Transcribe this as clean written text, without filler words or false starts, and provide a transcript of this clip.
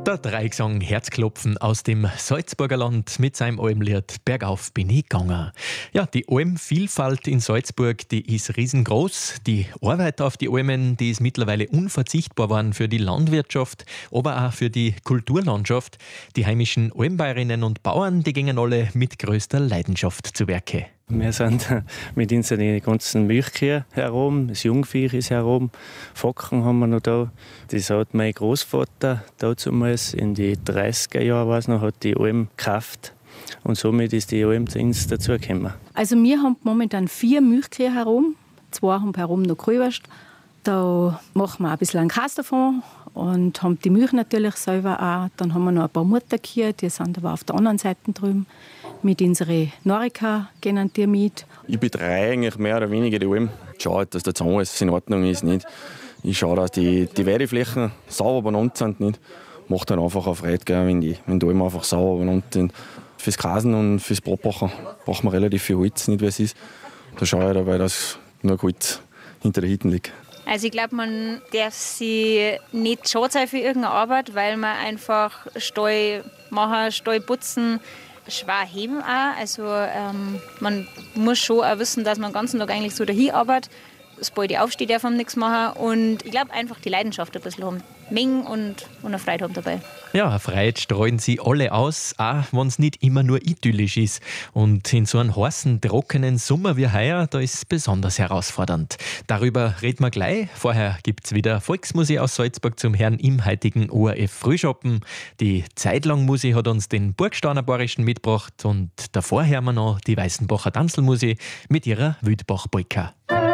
Der Dreigesang Herzklopfen aus dem Salzburger Land mit seinem Almlied Bergauf bin ich gegangen. Ja, die Almvielfalt in Salzburg, die ist riesengroß. Die Arbeit auf die Almen, die ist mittlerweile unverzichtbar geworden für die Landwirtschaft, aber auch für die Kulturlandschaft. Die heimischen Almbäuerinnen und Bauern, die gingen alle mit größter Leidenschaft zu Werke. Wir sind mit unseren ganzen Milchkühen herum, das Jungvieh ist herum, Focken haben wir noch da. Das hat mein Großvater damals in die 30er Jahren hat die Alm gekauft und somit ist die Alm zu uns dazugekommen. Also wir haben momentan 4 Milchkühe herum, 2 haben herum noch Kühlwurst. Da machen wir ein bisschen einen Käse davon und haben die Milch natürlich selber auch. Dann haben wir noch ein paar Mutterkühe, die sind aber auf der anderen Seite drüben. Mit unseren Norika gehen die mit. Ich betreue eigentlich mehr oder weniger die Alm. Ich schaue, dass der Zaun alles in Ordnung ist. Nicht. Ich schaue, dass die Weideflächen sauber benannt sind. Nicht. Macht dann einfach auf Freude, wenn die Alm einfach sauber benannt sind. Fürs Grasen und fürs Brotbacken braucht man relativ viel Holz, nicht wie es ist. Da schaue ich dabei, dass nur Holz hinter der Hütte liegt. Also ich glaube, man darf sich nicht schade sein für irgendeine Arbeit, weil man einfach Stall machen, Stall putzen, schwer heben auch. Also man muss schon auch wissen, dass man den ganzen Tag eigentlich so dahin arbeitet. Sobald ich aufstehe, darf man nichts machen. Und ich glaube einfach die Leidenschaft ein bisschen haben. Mengen und eine Freude haben dabei. Ja, eine Freude streuen sie alle aus, auch wenn es nicht immer nur idyllisch ist. Und in so einem heißen, trockenen Sommer wie heuer, da ist es besonders herausfordernd. Darüber reden wir gleich. Vorher gibt es wieder Volksmusik aus Salzburg zum Herrn im heutigen ORF Frühschoppen. Die Zeitlangmusik hat uns den Burgstauner Bayerischen mitgebracht und davor hören wir noch die Weißenbacher Tanzelmusik mit ihrer Wildbach-Polka.